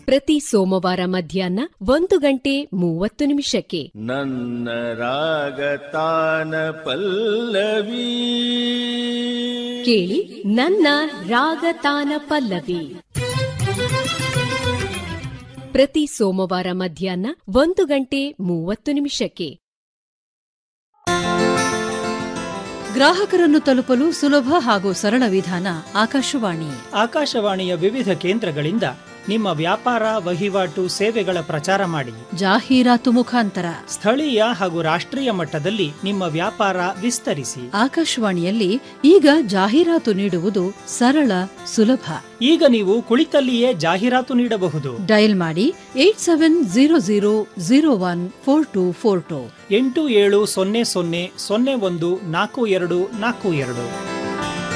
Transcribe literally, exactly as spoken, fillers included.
ಪ್ರತಿ ಸೋಮವಾರ ಮಧ್ಯಾಹ್ನ ಒಂದು ಗಂಟೆ ಮೂವತ್ತು ನಿಮಿಷಕ್ಕೆ. ನನ್ನ ರಾಗತಾನ ಪಲ್ಲವಿ ಕೇಳಿ ನನ್ನ ರಾಗತಾನ ಪಲ್ಲವಿ ಪ್ರತಿ ಸೋಮವಾರ ಮಧ್ಯಾಹ್ನ ಒಂದು ಗಂಟೆ ಮೂವತ್ತು ನಿಮಿಷಕ್ಕೆ. ಗ್ರಾಹಕರನ್ನು ತಲುಪಲು ಸುಲಭ ಹಾಗೂ ಸರಳ ವಿಧಾನ ಆಕಾಶವಾಣಿ. ಆಕಾಶವಾಣಿಯ ವಿವಿಧ ಕೇಂದ್ರಗಳಿಂದ ನಿಮ್ಮ ವ್ಯಾಪಾರ, ವಹಿವಾಟು, ಸೇವೆಗಳ ಪ್ರಚಾರ ಮಾಡಿ. ಜಾಹೀರಾತು ಮುಖಾಂತರ ಸ್ಥಳೀಯ ಹಾಗೂ ರಾಷ್ಟ್ರೀಯ ಮಟ್ಟದಲ್ಲಿ ನಿಮ್ಮ ವ್ಯಾಪಾರ ವಿಸ್ತರಿಸಿ. ಆಕಾಶವಾಣಿಯಲ್ಲಿ ಈಗ ಜಾಹೀರಾತು ನೀಡುವುದು ಸರಳ, ಸುಲಭ. ಈಗ ನೀವು ಕುಳಿತಲ್ಲಿಯೇ ಜಾಹೀರಾತು ನೀಡಬಹುದು. ಡಯಲ್ ಮಾಡಿ eight seven zero zero zero one four to four to ಎಂಟು ಏಳು ಸೊನ್ನೆ ಸೊನ್ನೆ ಸೊನ್ನೆ ಒಂದು ನಾಲ್ಕು ಎರಡು ನಾಲ್ಕು ಎರಡು.